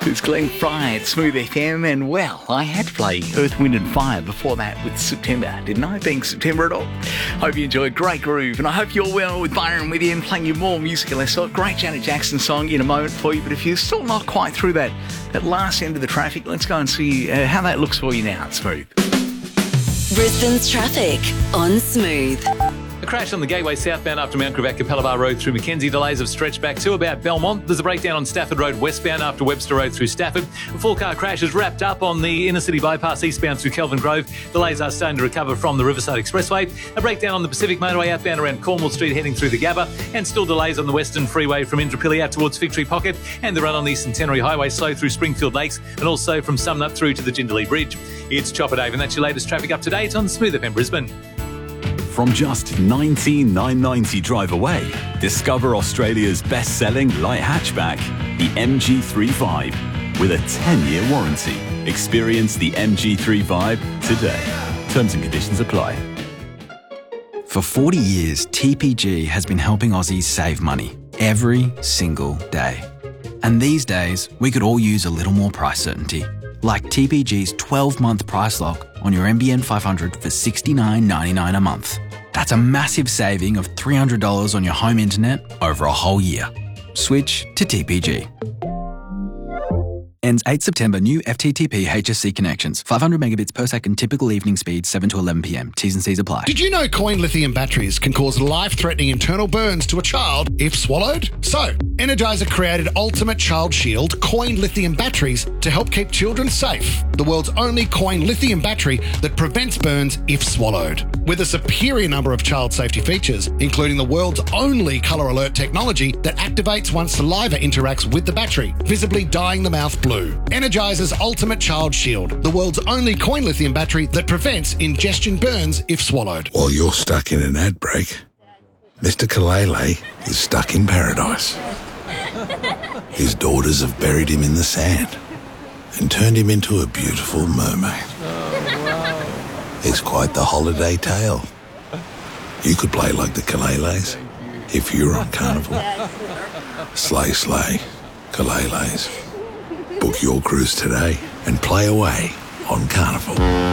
It's Glenn Fry at Smooth FM, and well, I had to play Earth, Wind and Fire before that with September, didn't I? Being September at all. Hope you enjoyed. Great groove, and I hope you're well with Byron with you and playing you more music. Let's talk. Great Janet Jackson song in a moment for you, but if you're still not quite through that last end of the traffic, let's go and see how that looks for you now. It's Smooth. Brisbane's traffic on Smooth. A crash on the Gateway southbound after Mount Gravatt Capella Bar Road through Mackenzie. Delays have stretched back to about Belmont. There's a breakdown on Stafford Road westbound after Webster Road through Stafford. A 4-car crash is wrapped up on the inner city bypass eastbound through Kelvin Grove. Delays are starting to recover from the Riverside Expressway. A breakdown on the Pacific Motorway outbound around Cornwall Street heading through the Gabba. And still delays on the Western Freeway from Indooroopilly out towards Fig Tree Pocket. And the run on the Centenary Highway slow through Springfield Lakes and also from Sumner through to the Jindalee Bridge. It's Chopper Dave, and that's your latest traffic up to date on Smooth FM Brisbane. From just $19,990 drive away, discover Australia's best-selling light hatchback, the MG3 Vibe, with a 10-year warranty. Experience the MG3 Vibe today. Terms and conditions apply. For 40 years, TPG has been helping Aussies save money every single day. And these days, we could all use a little more price certainty, like TPG's 12-month price lock on your NBN 500 for $69.99 a month. That's a massive saving of $300 on your home internet over a whole year. Switch to TPG. Ends 8 September. New FTTP HSC connections. 500 megabits per second. Typical evening speed 7 to 11 p.m. T's and C's apply. Did you know coin lithium batteries can cause life-threatening internal burns to a child if swallowed? So, Energizer created Ultimate Child Shield coin lithium batteries to help keep children safe. The world's only coin lithium battery that prevents burns if swallowed. With a superior number of child safety features, including the world's only colour alert technology that activates once saliva interacts with the battery, visibly dyeing the mouth blue. Energizer's Ultimate Child Shield, the world's only coin lithium battery that prevents ingestion burns if swallowed. While you're stuck in an ad break, Mr. Kalele is stuck in paradise. His daughters have buried him in the sand and turned him into a beautiful mermaid. It's quite the holiday tale. You could play like the Kaleles if you were on Carnival. Slay, slay, Kaleles. Book your cruise today and play away on Carnival.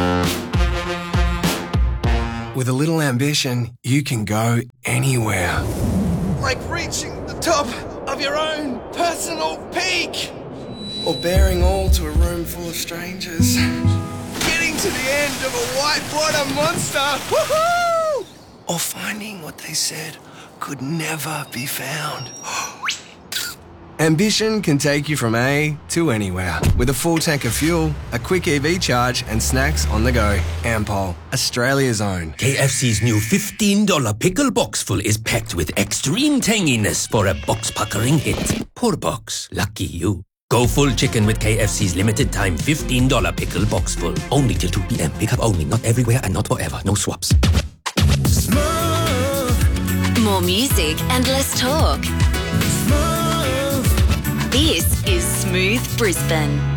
With a little ambition, you can go anywhere. Like reaching the top of your own personal peak. Or bearing all to a room full of strangers. Getting to the end of a whitewater monster. Woohoo! Or finding what they said could never be found. Ambition can take you from A to anywhere. With a full tank of fuel, a quick EV charge, and snacks on the go. Ampol, Australia's own. KFC's new $15 pickle box full is packed with extreme tanginess for a box-puckering hit. Poor box, lucky you. Go full chicken with KFC's limited time $15 pickle box full. Only till 2 p.m. Pick up only, not everywhere and not forever. No swaps. Smooth. More music and less talk. Smooth. This is Smooth Brisbane.